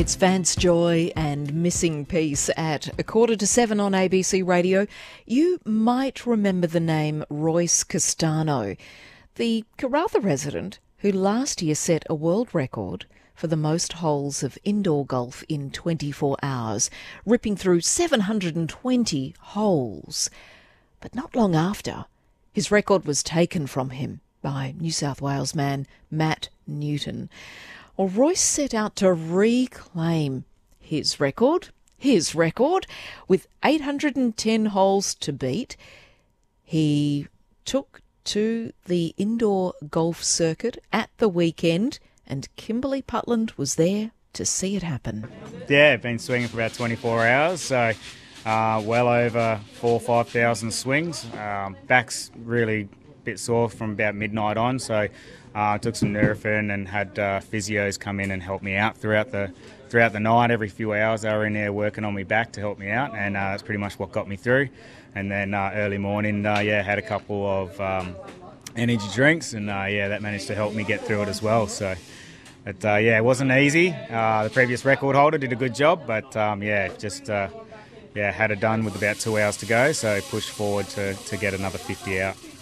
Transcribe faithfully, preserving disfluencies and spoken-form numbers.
It's Vance Joy and Missing Piece at a quarter to seven on A B C Radio. You might remember the name Royce Castano, the Karratha resident who last year set a world record for the most holes of indoor golf in twenty-four hours, ripping through seven hundred twenty holes. But not long after, his record was taken from him by New South Wales man Matt Newton. Well, Royce set out to reclaim his record, his record, with eight hundred ten holes to beat. He took to the indoor golf circuit at the weekend, and Kimberley Putland was there to see it happen. Yeah, been swinging for about twenty-four hours, so uh, well over four or five thousand swings. Um, back's really a bit sore from about midnight on, so I uh, took some Nurofen and had uh, physios come in and help me out throughout the throughout the night. Every few hours they were in there working on me back to help me out, and uh, that's pretty much what got me through. And then uh, early morning, uh, yeah, had a couple of um, energy drinks, and uh, yeah, that managed to help me get through it as well. So, it, uh, yeah, it wasn't easy. Uh, the previous record holder did a good job, but um, yeah, just uh, yeah, had it done with about two hours to go. So pushed forward to to get another fifty out.